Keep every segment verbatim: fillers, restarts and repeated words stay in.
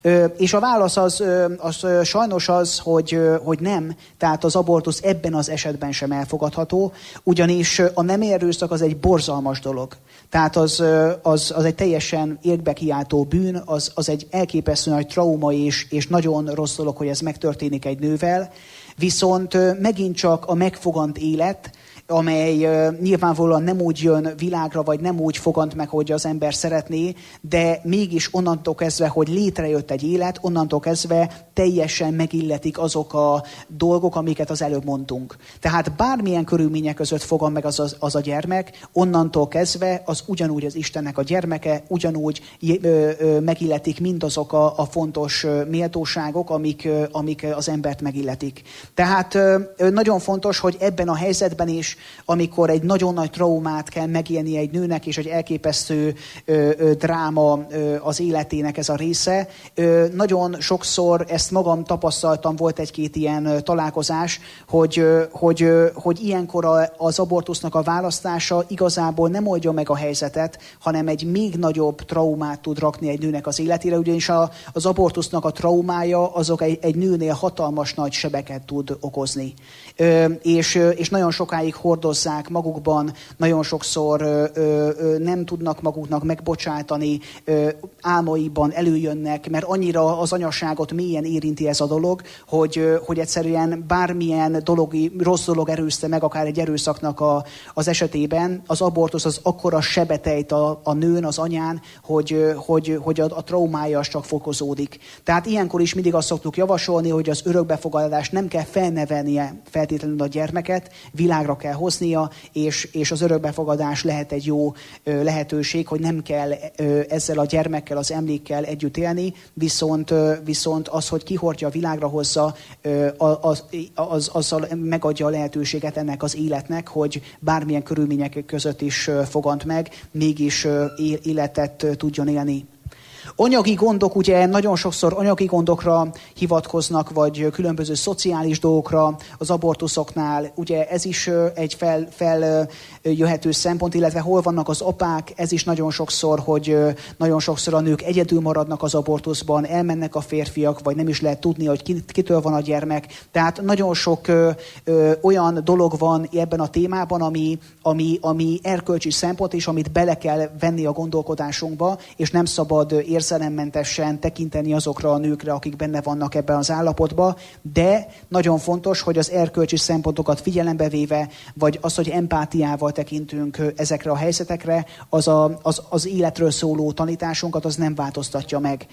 Ö, és a válasz az, az sajnos az, hogy, hogy nem, tehát az abortusz ebben az esetben sem elfogadható, ugyanis a nemi erőszak az egy borzalmas dolog. Tehát az, az, az egy teljesen égbe kiáltó bűn, az, az egy elképesztő nagy trauma, és, és nagyon rossz dolog, hogy ez megtörténik egy nővel. Viszont megint csak a megfogant élet, amely uh, nyilvánvalóan nem úgy jön világra, vagy nem úgy fogant meg, hogy az ember szeretné, de mégis onnantól kezdve, hogy létrejött egy élet, onnantól kezdve teljesen megilletik azok a dolgok, amiket az előbb mondtunk. Tehát bármilyen körülmények között fogan meg az, az, az a gyermek, onnantól kezdve az ugyanúgy az Istennek a gyermeke, ugyanúgy ö, ö, megilletik mindazok a, a fontos ö, méltóságok, amik, ö, amik az embert megilletik. Tehát ö, nagyon fontos, hogy ebben a helyzetben is, amikor egy nagyon nagy traumát kell megélni egy nőnek, és egy elképesztő ö, ö, dráma ö, az életének ez a része. Ö, nagyon sokszor ezt magam tapasztaltam, volt egy-két ilyen ö, találkozás, hogy, ö, hogy, ö, hogy ilyenkor a, az abortusznak a választása igazából nem oldja meg a helyzetet, hanem egy még nagyobb traumát tud rakni egy nőnek az életére, ugyanis a, az abortusznak a traumája azok egy, egy nőnél hatalmas nagy sebeket tud okozni. Ö, és, ö, és nagyon sokáig hordozzák magukban, nagyon sokszor ö, ö, nem tudnak maguknak megbocsátani, ö, álmaiban előjönnek, mert annyira az anyaságot mélyen érinti ez a dolog, hogy, ö, hogy egyszerűen bármilyen dologi, rossz dolog erőzte meg, akár egy erőszaknak a, az esetében, az abortusz az akkora sebetejt a, a nőn, az anyán, hogy, hogy, hogy a, a traumája az csak fokozódik. Tehát ilyenkor is mindig azt szoktuk javasolni, hogy az örökbefogadás nem kell felnevelnie feltétlenül a gyermeket, világra kell hoznia, és, és az örökbefogadás lehet egy jó ö, lehetőség, hogy nem kell ö, ezzel a gyermekkel, az emlékkel együtt élni, viszont, ö, viszont az, hogy kihordja a világra hozza, ö, az, az, azzal megadja a lehetőséget ennek az életnek, hogy bármilyen körülmények között is ö, fogant meg, mégis ö, életet ö, tudjon élni. Anyagi gondok, ugye nagyon sokszor anyagi gondokra hivatkoznak, vagy különböző szociális dolgokra az abortuszoknál. Ugye ez is egy fel, feljöhető szempont, illetve hol vannak az apák, ez is nagyon sokszor, hogy nagyon sokszor a nők egyedül maradnak az abortuszban, elmennek a férfiak, vagy nem is lehet tudni, hogy kitől van a gyermek. Tehát nagyon sok ö, ö, olyan dolog van ebben a témában, ami, ami, ami erkölcsi szempont, és amit bele kell venni a gondolkodásunkba, és nem szabad érzelemmentesen tekinteni azokra a nőkre, akik benne vannak ebben az állapotban, de nagyon fontos, hogy az erkölcsi szempontokat figyelembe véve, vagy az, hogy empátiával tekintünk ezekre a helyzetekre, az a, az, az életről szóló tanításunkat az nem változtatja meg.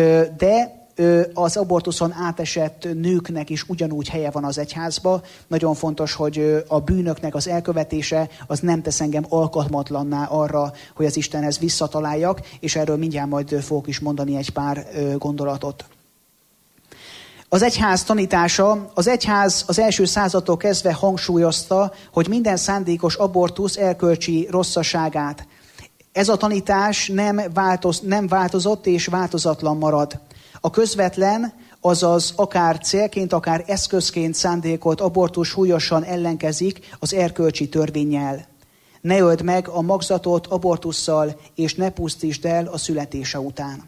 De az abortuszon átesett nőknek is ugyanúgy helye van az egyházba. Nagyon fontos, hogy a bűnöknek az elkövetése az nem tesz engem alkalmatlanná arra, hogy az Istenhez visszataláljak, és erről mindjárt majd fogok is mondani egy pár gondolatot. Az egyház tanítása, az egyház az első századtól kezdve hangsúlyozta, hogy minden szándékos abortusz erkölcsi rosszaságát. Ez a tanítás nem, változ, nem változott és változatlan marad. A közvetlen, azaz akár célként, akár eszközként szándékolt abortus súlyosan ellenkezik az erkölcsi törvénnyel. Ne öld meg a magzatot abortusszal, és ne pusztítsd el a születése után.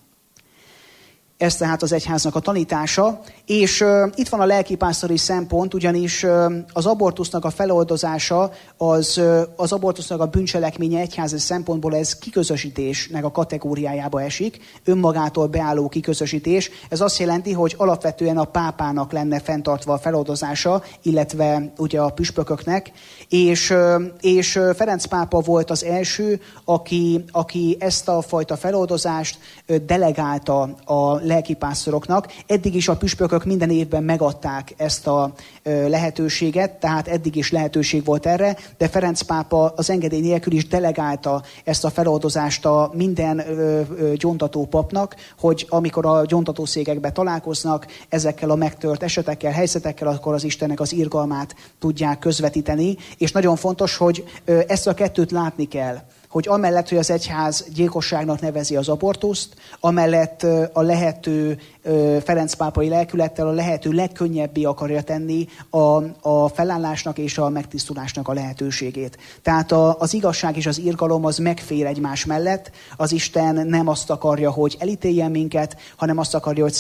Ez tehát az egyháznak a tanítása, és uh, itt van a lelkipásztori szempont, ugyanis uh, az abortusznak a feloldozása, az, uh, az abortusznak a bűncselekménye egyházi szempontból ez kiközösítésnek a kategóriájába esik, önmagától beálló kiközösítés. Ez azt jelenti, hogy alapvetően a pápának lenne fenntartva a feloldozása, illetve ugye a püspököknek, és, uh, és Ferenc pápa volt az első, aki, aki ezt a fajta feloldozást uh, delegálta a lelkipásztoroknak. Eddig is a püspökök minden évben megadták ezt a ö, lehetőséget, tehát eddig is lehetőség volt erre, de Ferenc pápa az engedély nélkül is delegálta ezt a feloldozást a minden ö, ö, gyóntató papnak, hogy amikor a gyóntatószékekbe találkoznak ezekkel a megtört esetekkel, helyzetekkel, akkor az Istennek az irgalmát tudják közvetíteni, és nagyon fontos, hogy ö, ezt a kettőt látni kell, hogy amellett, hogy az egyház gyilkosságnak nevezi az abortuszt, amellett a lehető Ferenc pápai lelkülettel a lehető legkönnyebbé akarja tenni a, a felállásnak és a megtisztulásnak a lehetőségét. Tehát a, az igazság és az irgalom az megfér egymás mellett. Az Isten nem azt akarja, hogy elítéljen minket, hanem azt akarja, hogy